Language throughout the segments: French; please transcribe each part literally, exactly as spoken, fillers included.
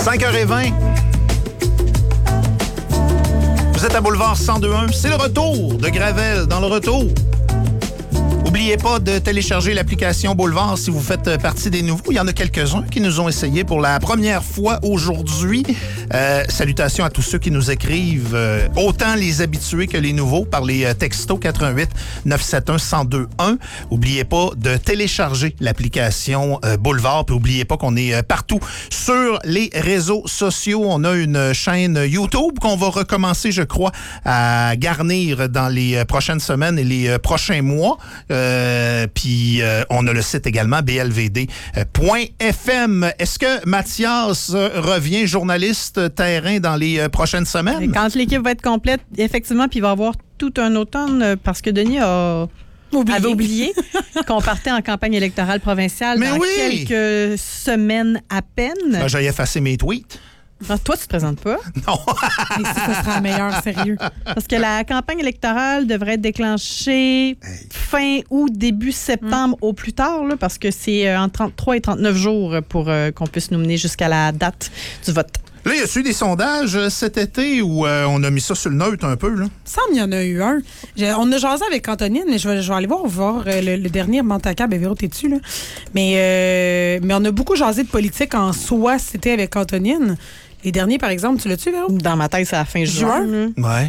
cinq heures vingt. Vous êtes à Boulevard cent deux point un. C'est le retour de Gravel dans le retour. N'oubliez pas de télécharger l'application Boulevard si vous faites partie des nouveaux. Il y en a quelques-uns qui nous ont essayé pour la première fois aujourd'hui. Euh, salutations à tous ceux qui nous écrivent, euh, autant les habitués que les nouveaux, par les euh, textos quatre un huit neuf sept un un zéro deux un. N'oubliez pas de télécharger l'application euh, Boulevard. Puis n'oubliez pas qu'on est euh, partout sur les réseaux sociaux. On a une chaîne YouTube qu'on va recommencer, je crois, à garnir dans les euh, prochaines semaines et les euh, prochains mois. Euh, puis euh, on a le site également, b l v d point f m. Est-ce que Mathias euh, revient journaliste terrain dans les euh, prochaines semaines? Quand l'équipe va être complète, effectivement, puis il va y avoir tout un automne, parce que Denis a... Oublié. avait oublié qu'on partait en campagne électorale provinciale Mais dans oui! quelques semaines à peine. Ben, j'ai effacé mes tweets. Non, toi, tu te présentes pas? Non. Et si ça sera meilleur, sérieux? Parce que la campagne électorale devrait être déclenchée hey. fin août, début septembre mm. au plus tard, là, parce que c'est entre trente-trois et trente-neuf jours pour euh, qu'on puisse nous mener jusqu'à la date du vote. Là, y a-tu eu des sondages cet été où euh, on a mis ça sur le neutre un peu, là? Il semble qu'il y en a eu un. J'ai, on a jasé avec Antonine, mais je vais, je vais aller voir, voir euh, le, le dernier Mentacab. Ben, Véro, t'es dessus, là. Mais, euh, mais on a beaucoup jasé de politique en soi, c'était avec Antonine. Les derniers, par exemple, tu l'as-tu, Véro? Dans ma tête, c'est à la fin juin. juin. Ouais.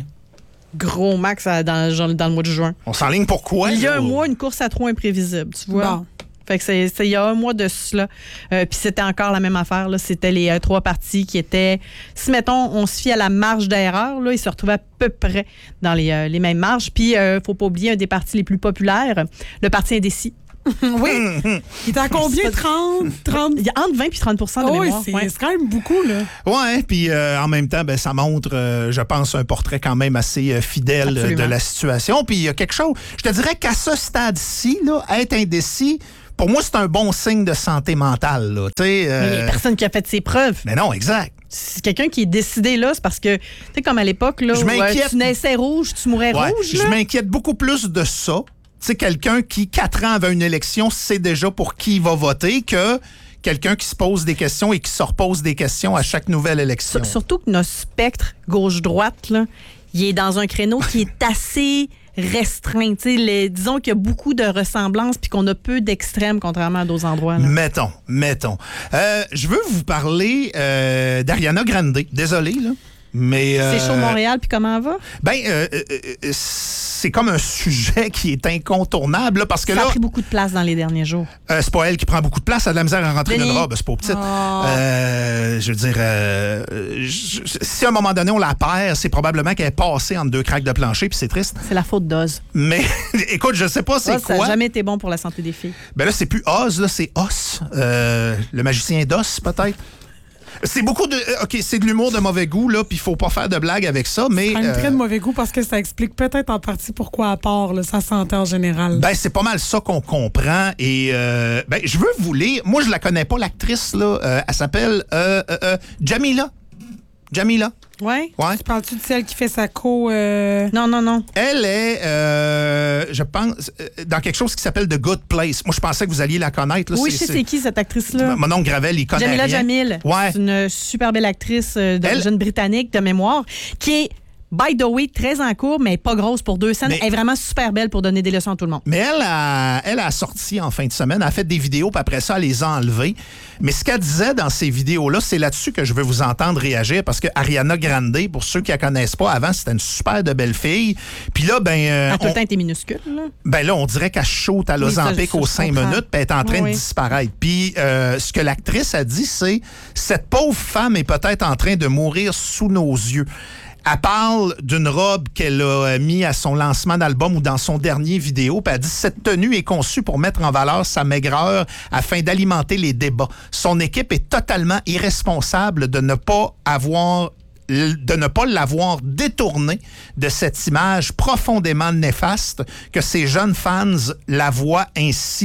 Gros max dans, dans le mois de juin. On s'enligne pourquoi? Il y a là? un mois, une course à trois imprévisible, tu vois? Bon. Fait que c'est, c'est il y a un mois de cela. Euh, puis c'était encore la même affaire. Là. C'était les euh, trois partis qui étaient... Si, mettons, on se fie à la marge d'erreur, là, ils se retrouvaient à peu près dans les, euh, les mêmes marges. Puis, il euh, ne faut pas oublier un des partis les plus populaires, le Parti indécis. Oui. Il est à combien? trente? trente? Il y a entre vingt et trente pour cent de oh, mémoire. Oui, c'est, ouais. c'est quand même beaucoup, là. Oui, puis euh, en même temps, ben, ça montre, euh, je pense, un portrait quand même assez euh, fidèle Absolument. de la situation. Puis il y a quelque chose... Je te dirais qu'à ce stade-ci, là, être indécis... Pour moi, c'est un bon signe de santé mentale. Là. Euh... Mais il n'y a personne qui a fait ses preuves. Mais non, exact. C'est quelqu'un qui est décidé là, c'est parce que, tu sais, comme à l'époque, là, je où m'inquiète... euh, tu naissais rouge, tu mourrais ouais, rouge. Je là. m'inquiète beaucoup plus de ça. Tu sais, quelqu'un qui, quatre ans avant une élection, sait déjà pour qui il va voter que quelqu'un qui se pose des questions et qui se repose des questions à chaque nouvelle élection. S- surtout que notre spectre gauche-droite, là, il est dans un créneau qui est assez... restreint. Les, disons qu'il y a beaucoup de ressemblances puis qu'on a peu d'extrêmes, contrairement à d'autres endroits. Là. Mettons, mettons. Euh, je veux vous parler euh, d'Ariana Grande. Désolé, là. Mais, euh, c'est chaud Montréal, puis comment va? Ben, euh, euh, c'est comme un sujet qui est incontournable, là, parce que ça là... Ça a pris beaucoup de place dans les derniers jours. Euh, c'est pas elle qui prend beaucoup de place, elle a de la misère à rentrer Denis. d'une robe, c'est pas petite. Oh. Euh, je veux dire, euh, je, si à un moment donné on la perd, c'est probablement qu'elle est passée entre deux craques de plancher, puis c'est triste. C'est la faute d'Oz. Mais, écoute, je sais pas c'est Oz, quoi. Ça n'a jamais été bon pour la santé des filles. Ben là, c'est plus Oz, là, c'est Os. Euh, le magicien d'Os, peut-être. C'est beaucoup de... OK, c'est de l'humour de mauvais goût, là, puis il faut pas faire de blagues avec ça, mais... C'est un euh, très de mauvais goût parce que ça explique peut-être en partie pourquoi à part là, sa santé en général. Ben, c'est pas mal ça qu'on comprend. Et, euh, ben, je veux vous lire... Moi, je la connais pas, l'actrice, là. Euh, elle s'appelle euh, euh, euh, Jamila. Jamila. Ouais. Ouais. Tu parles-tu de celle qui fait sa co... Euh... Non, non, non. Elle est, euh, je pense, dans quelque chose qui s'appelle The Good Place. Moi, je pensais que vous alliez la connaître. Là. Oui, c'est, je sais c'est... c'est qui cette actrice-là. Mon oncle Gravel, il connaît Jamila rien. Jamil. Ouais. C'est une super belle actrice d'origine Elle... britannique de mémoire qui est, by the way, très en cours, mais pas grosse pour deux scènes. Mais... Elle est vraiment super belle pour donner des leçons à tout le monde. Mais elle a, elle a sorti en fin de semaine, elle a fait des vidéos, puis après ça, elle les a enlevées. Mais ce qu'elle disait dans ces vidéos-là, c'est là-dessus que je veux vous entendre réagir, parce que Ariana Grande, pour ceux qui la connaissent pas, avant, c'était une super de belle fille. Puis là, ben... Euh, elle a tout on... le temps été minuscule, là. Ben là, on dirait qu'elle shoot à Ozempic oui, aux cinq minutes, puis elle est en train oui. de disparaître. Puis euh, ce que l'actrice a dit, c'est « Cette pauvre femme est peut-être en train de mourir sous nos yeux. » Elle parle d'une robe qu'elle a mis à son lancement d'album ou dans son dernier vidéo. Puis elle dit « Cette tenue est conçue pour mettre en valeur sa maigreur afin d'alimenter les débats. Son équipe est totalement irresponsable de ne pas avoir... de ne pas l'avoir détournée de cette image profondément néfaste que ses jeunes fans la voient ainsi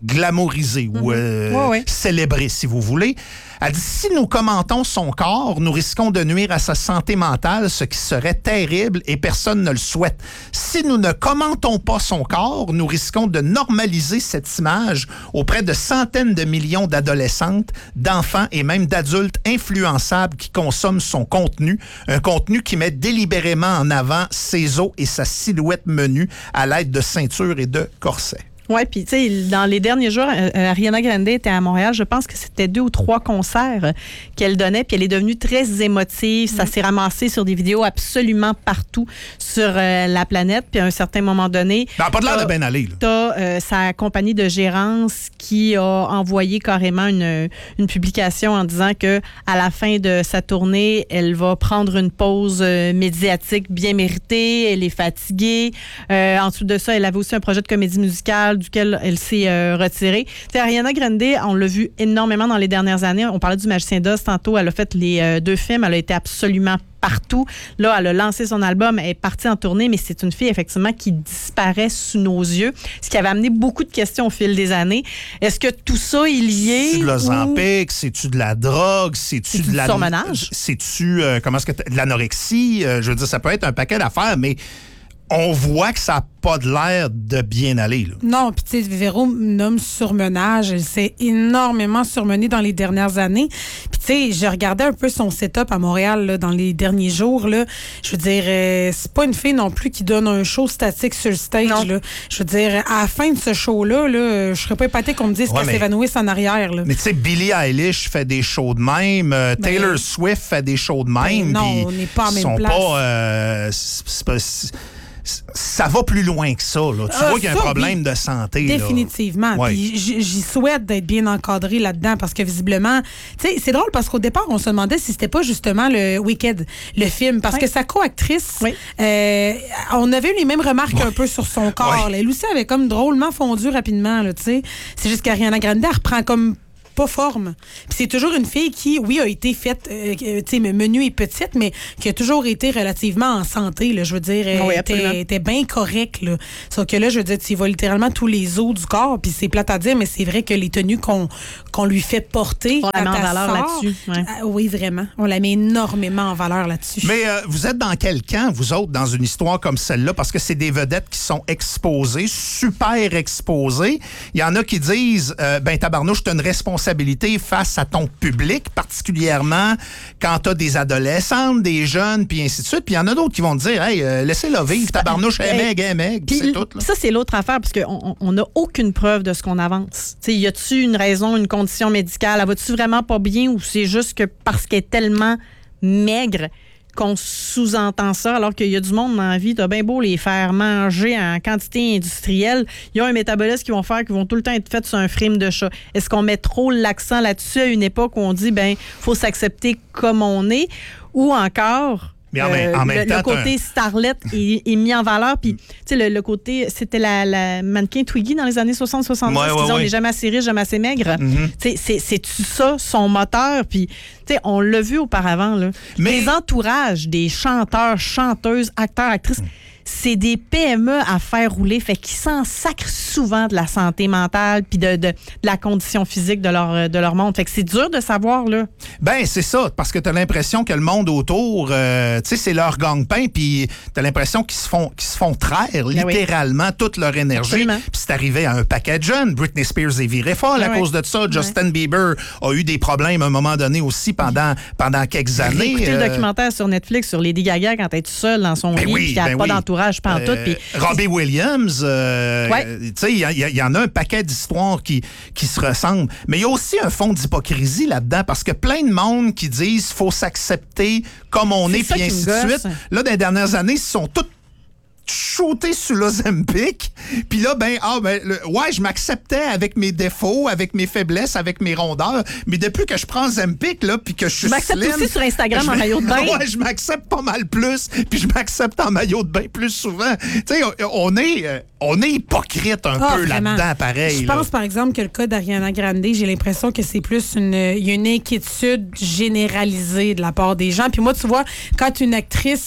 glamouriser ou euh, ouais, ouais. célébrer, si vous voulez. Elle dit, si nous commentons son corps, nous risquons de nuire à sa santé mentale, ce qui serait terrible et personne ne le souhaite. Si nous ne commentons pas son corps, nous risquons de normaliser cette image auprès de centaines de millions d'adolescentes, d'enfants et même d'adultes influençables qui consomment son contenu, un contenu qui met délibérément en avant ses os et sa silhouette menue à l'aide de ceintures et de corsets. Oui, puis tu sais, dans les derniers jours, euh, Ariana Grande était à Montréal. Je pense que c'était deux ou trois concerts euh, qu'elle donnait, puis elle est devenue très émotive. Ça mmh. s'est ramassé sur des vidéos absolument partout sur euh, la planète. Puis à un certain moment donné... Ben, pas de l'air de bien aller. Tu as euh, sa compagnie de gérance qui a envoyé carrément une, une publication en disant que à la fin de sa tournée, elle va prendre une pause euh, médiatique bien méritée. Elle est fatiguée. Euh, ensuite de ça, elle avait aussi un projet de comédie musicale duquel elle s'est euh, retirée. T'sais, Ariana Grande, on l'a vu énormément dans les dernières années. On parlait du Magicien d'Oz tantôt. Elle a fait les euh, deux films. Elle a été absolument partout. Là, elle a lancé son album. Elle est partie en tournée, mais c'est une fille, effectivement, qui disparaît sous nos yeux, ce qui avait amené beaucoup de questions au fil des années. Est-ce que tout ça est lié? C'est-tu de l'Ozempic? Ou... C'est-tu de la drogue? C'est-tu c'est de la... surmenage? C'est-tu, euh, comment est-ce que... de l'anorexie? Euh, je veux dire, ça peut être un paquet d'affaires, mais on voit que ça n'a pas de l'air de bien aller. Là. Non, puis tu sais, Véro nomme surmenage. Elle s'est énormément surmenée dans les dernières années. Puis tu sais, je regardais un peu son setup à Montréal là, dans les derniers jours. Là. Je veux dire, euh, c'est pas une fille non plus qui donne un show statique sur le stage. Là. Je veux dire, à la fin de ce show-là, là, je serais pas épatée qu'on me dise ouais, qu'elle mais... s'évanouisse en arrière. Là. Mais tu sais, Billie Eilish fait des shows de même. Euh, ben... Taylor Swift fait des shows de même. Ben non, on n'est pas en même place. Pas, euh, c'est, c'est pas... C'est... Ça va plus loin que ça. Là. Tu euh, vois qu'il y a un problème de santé. Définitivement. Ouais. Puis j'y souhaite d'être bien encadré là-dedans parce que visiblement, tu sais, c'est drôle parce qu'au départ, on se demandait si c'était pas justement le Wicked, le film, parce oui. que sa co-actrice, oui. euh, on avait eu les mêmes remarques oui. un peu sur son corps. Oui. Là. Elle aussi avait comme drôlement fondu rapidement. Tu sais, c'est juste qu'Ariana Grande elle reprend comme pas forme. Puis c'est toujours une fille qui, oui, a été faite, euh, tu sais, menue et petite, mais qui a toujours été relativement en santé, là, je veux dire. Elle oui, était, était bien correcte, là. Sauf que là, je veux dire, tu vois littéralement tous les os du corps, puis c'est plate à dire, mais c'est vrai que les tenues qu'on, qu'on lui fait porter... On la met en valeur sort, là-dessus. Ouais. Euh, oui, vraiment. On la met énormément en valeur là-dessus. Mais euh, vous êtes dans quel camp, vous autres, dans une histoire comme celle-là? Parce que c'est des vedettes qui sont exposées, super exposées. Il y en a qui disent, euh, ben tabarnouche, t'as une responsabilité face à ton public, particulièrement quand tu as des adolescentes, des jeunes, puis ainsi de suite. Puis il y en a d'autres qui vont te dire, hey, euh, laissez-la vivre, tabarnouche, hey, meg, hey, meg, c'est tout. Là. Ça, c'est l'autre affaire, parce qu'on n'a aucune preuve de ce qu'on avance. T'sais, y a-tu une raison, une condition médicale? Elle va-tu vraiment pas bien ou c'est juste que parce qu'elle est tellement maigre qu'on sous-entend ça, alors qu'il y a du monde dans la vie, t'as bien beau les faire manger en quantité industrielle, il y a un métabolisme qui vont faire, qui vont tout le temps être faits sur un frame de chat. Est-ce qu'on met trop l'accent là-dessus à une époque où on dit, ben, faut s'accepter comme on est, ou encore... Mais en même, en même le, temps, le côté starlet est, est mis en valeur. Puis, tu sais, le, le côté, c'était la, la mannequin Twiggy dans les années soixante soixante-dix ouais, qui ouais, disait, ouais. on n'est jamais assez riche, jamais assez maigre. Mm-hmm. Tu sais, c'est, c'est-tu ça, son moteur? Puis, tu sais, on l'a vu auparavant, là. Mais... Les entourages des chanteurs, chanteuses, acteurs, actrices, mm. c'est des P M E à faire rouler, fait qu'ils s'en sacrent souvent de la santé mentale puis de, de, de la condition physique de leur, de leur monde. Fait que c'est dur de savoir, là. Ben c'est ça, parce que t'as l'impression que le monde autour, euh, tu sais, c'est leur gang-pain, puis t'as l'impression qu'ils se font, qu'ils se font traire, ben littéralement, oui. toute leur énergie. Puis c'est arrivé à un paquet de jeunes. Britney Spears est virée folle ben à oui. cause de ça. Ouais. Justin Bieber a eu des problèmes à un moment donné aussi pendant, pendant quelques années. Écoutez euh... le documentaire sur Netflix sur Lady Gaga quand elle est toute seule dans son ben lit, oui, puis qu'elle n'a ben pas oui. d'entourage pantoute. Euh, Puis... Robbie Williams, euh, ouais. tu sais, il y, y, y en a un paquet d'histoires qui, qui se ressemblent. Mais il y a aussi un fond d'hypocrisie là-dedans, parce que plein de monde qui disent qu'il faut s'accepter comme on est, puis ainsi de suite. Là, dans les dernières années, ils sont tous shooté sur l'Ozempic, puis là, ben, ah, ben, le, ouais, je m'acceptais avec mes défauts, avec mes faiblesses, avec mes rondeurs, mais depuis que je prends Ozempic, là, puis que je suis Je m'accepte slim, aussi sur Instagram en maillot de bain. Ouais, je m'accepte pas mal plus, puis je m'accepte en maillot de bain plus souvent. Tu sais, on est, on est hypocrite un ah, peu vraiment. là-dedans, pareil. Je là. pense, par exemple, que le cas d'Ariana Grande, j'ai l'impression que c'est plus une, il y a une inquiétude généralisée de la part des gens. Puis moi, tu vois, quand une actrice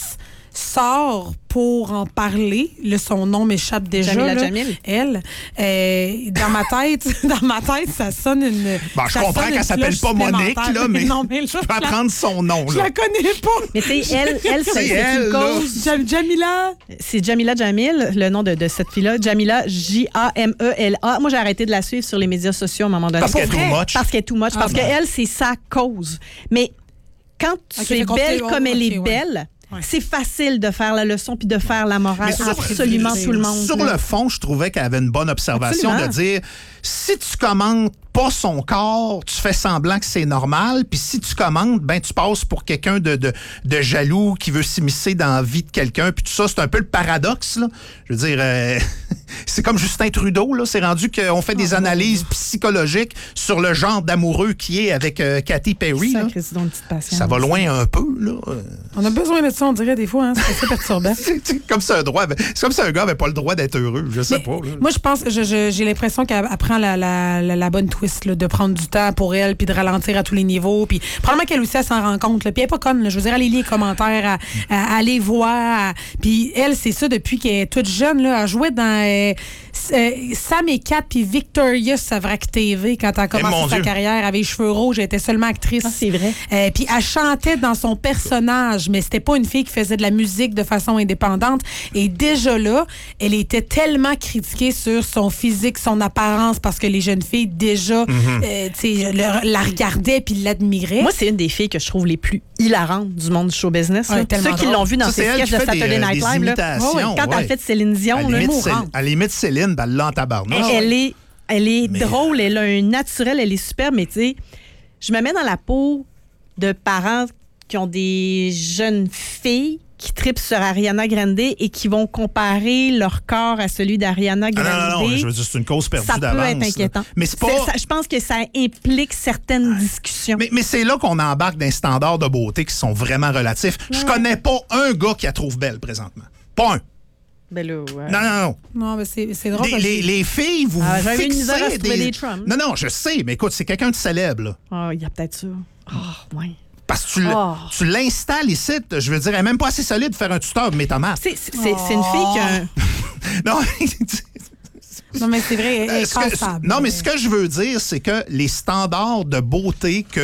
sort pour en parler. Là, son nom m'échappe déjà. Jamila là, Jamil. Elle. Euh, dans ma tête, dans ma tête, ça sonne une. Bon, je ça comprends sonne qu'elle une s'appelle cloche pas Monique, là, supplémentaire. mais non, mais là, je peux je la- apprendre son nom. Je Là. la connais pas. Mais tu sais, elle, elle c'est, C'est c'est elle, une là. cause. Jam- Jamila. C'est Jamila Jamil, le nom de, de cette fille-là. Jamila, J A M E L A. Moi, j'ai arrêté de la suivre sur les médias sociaux à un moment donné. Parce qu'elle est Pour too vrai? much. Parce qu'elle est too much. Ah, parce bon. qu'elle, c'est sa cause. Mais quand tu Ok, es fait qu'on belle fait- comme oh, elle ok, est ouais. belle, Ouais. c'est facile de faire la leçon puis de faire la morale Mais sur- à absolument sur- tout le monde. Sur là. le fond, je trouvais qu'elle avait une bonne observation Absolument. de dire si tu commandes pas son corps, tu fais semblant que c'est normal, puis si tu commandes, ben tu passes pour quelqu'un de, de, de jaloux qui veut s'immiscer dans la vie de quelqu'un, puis tout ça, c'est un peu le paradoxe, là. Je veux dire, euh, c'est comme Justin Trudeau, là, c'est rendu qu'on fait des Oh, analyses psychologiques sur le genre d'amoureux qui est avec euh, Katy Perry, là. Sacré, c'est donc une petite patience. Ça va loin un peu, là. On a besoin de ça, on dirait, des fois. Hein, c'est assez perturbant. C'est c'est comme si un droit, avait- c'est comme si un gars avait pas le droit d'être heureux, je sais Mais pas. là. Moi, je pense, je- je- j'ai l'impression qu'elle elle prend la, la, la, la bonne twist, là, de prendre du temps pour elle, puis de ralentir à tous les niveaux. Puis probablement qu'elle aussi, elle s'en rend compte. Là. Puis elle est pas conne. Là. Je veux dire, elle lit les commentaires, à, à, à les voir. à- Puis elle, c'est ça depuis qu'elle est toute jeune. Là, elle jouait dans euh, euh, Sam et Kat puis Victoria sur sa Vrac T V quand elle a Eh, mon commencé sa Dieu. carrière. Elle avait les cheveux rouges. Elle était seulement actrice. Ah, c'est vrai. Euh, puis elle chantait dans son personnage, mais c'était pas une fille qui faisait de la musique de façon indépendante. Et déjà là, elle était tellement critiquée sur son physique, son apparence, parce que les jeunes filles déjà, Mhm. euh, tu sais, le- la regardaient puis l'admiraient. Moi, c'est une des filles que je trouve les plus hilarantes du monde du show business. là. Ouais, tellement Ceux qui drôle. l'ont vu dans Ça, c'est ses elle sketchs qui de fait des, Saturday euh, Night des Live. là. imitations, Ouais, ouais. Quand ouais. elle fait Céline À Dion, la le limite, mot Céline- rentre. à la limite, Céline, ben, elle l'a en tabarnak. Elle, elle est, elle est Mais- drôle, elle a un naturel, elle est super, mais tu sais, je me mets dans la peau de parents qui ont des jeunes filles qui tripent sur Ariana Grande et qui vont comparer leur corps à celui d'Ariana Ah, Grande. non, non, non, je veux dire, c'est une cause perdue ça peut d'avance. être inquiétant. là. Mais c'est pas. C'est- ça- je pense que ça implique certaines discussions. Mais, mais c'est là qu'on embarque dans des standards de beauté qui sont vraiment relatifs. Je connais pas un gars qui la trouve belle présentement. Pas un. Ben là, ouais. Non, non, non. Non, mais c'est c'est drôle. Les, parce que les- les filles, vous Ah, vous j'avais une fixez misère à se trouver des... des chums. Non, non, je sais, mais écoute, c'est quelqu'un de célèbre, là. Ah, il y a peut-être ça. Oh, ouais. Parce que tu l- Oh. tu l'installes ici, je veux dire, elle est même pas assez solide pour faire un tuteur de mes tomates. C'est c'est- c'est- c'est une fille qui a un- Non, Non, mais c'est vrai, elle est ce que- cassable. non, mais ce que je veux dire, c'est que les standards de beauté que